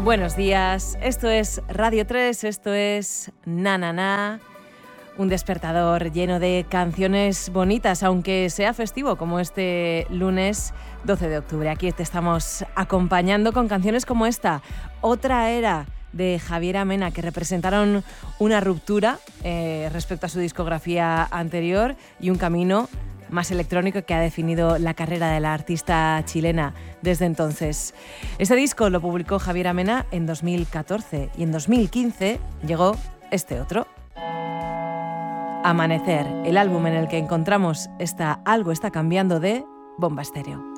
Buenos días, esto es Radio 3, esto es Na Na Na, un despertador lleno de canciones bonitas, aunque sea festivo como este lunes 12 de octubre. Aquí te estamos acompañando con canciones como esta, Otra Era, de Javier Amena, que representaron una ruptura respecto a su discografía anterior y un camino más electrónico que ha definido la carrera de la artista chilena desde entonces. Este disco lo publicó Javier Amena en 2014 y en 2015 llegó este otro. Amanecer, el álbum en el que encontramos Algo está cambiando de Bomba Estéreo.